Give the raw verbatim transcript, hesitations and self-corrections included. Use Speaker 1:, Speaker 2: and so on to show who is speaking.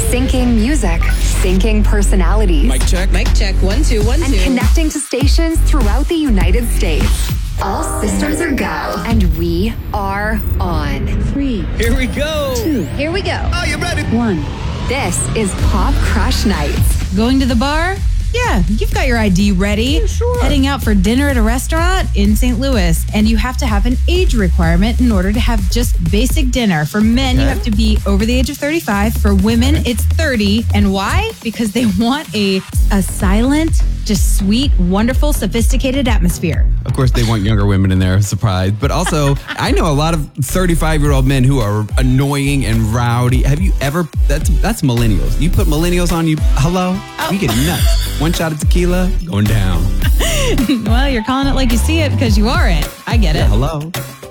Speaker 1: Syncing music, syncing personalities.
Speaker 2: Mic check.
Speaker 3: Mic check. One, two, one,
Speaker 1: and
Speaker 3: two.
Speaker 1: connecting to stations throughout the United States. All systems are go. And we are on.
Speaker 4: Three.
Speaker 2: Here we go.
Speaker 4: Two.
Speaker 3: Here we go.
Speaker 2: Are you ready?
Speaker 4: One.
Speaker 1: This is Pop Crush Nights.
Speaker 5: Going to the bar? Yeah, you've got your I D ready.
Speaker 2: Yeah, sure.
Speaker 5: Heading out for dinner at a restaurant in Saint Louis. And you have to have an age requirement in order to have just basic dinner. For men,
Speaker 2: Okay.
Speaker 5: you have to be over the age of thirty-five. For women,
Speaker 2: Okay.
Speaker 5: it's thirty. And why? Because they want a, a silent, just sweet, wonderful, sophisticated atmosphere.
Speaker 6: Of course, they want younger women in there, surprise. But also, I know a lot of thirty-five-year-old men who are annoying and rowdy. Have you ever, that's that's millennials. You put millennials on, you, hello?
Speaker 5: Oh.
Speaker 6: You get nuts. One shot of tequila, going down.
Speaker 5: Well, you're calling it like you see it because you are it. I get it.
Speaker 6: Yeah, hello?